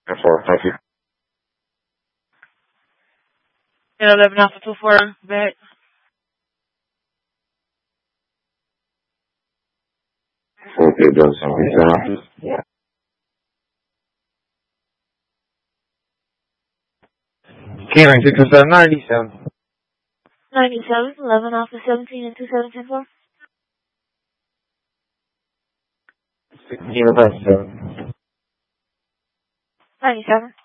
4, thank you. 11 Alpha 24, back. Okay, does something. Yeah. Karen, 697. 97, 11 Alpha 17 and 2710. 16 about 7. 97.